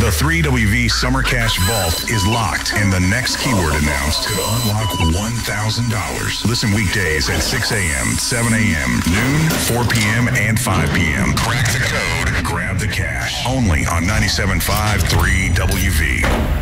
The 3WV Summer Cash Vault is locked, and the next keyword announced could unlock $1,000. Listen weekdays at 6 a.m., 7 a.m., noon, 4 p.m., and 5 p.m. Crack the code, grab the cash. Only on 97.5 3WV.